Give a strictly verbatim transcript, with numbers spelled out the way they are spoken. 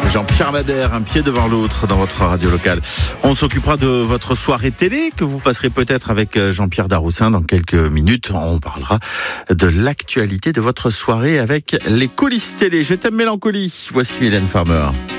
Jean-Pierre Madère, un pied devant l'autre dans votre radio locale. On s'occupera de votre soirée télé que vous passerez peut-être avec Jean-Pierre Daroussin dans quelques minutes. On parlera de l'actualité de votre soirée avec les coulisses télé. Je t'aime mélancolie. Voici Mylène Farmer.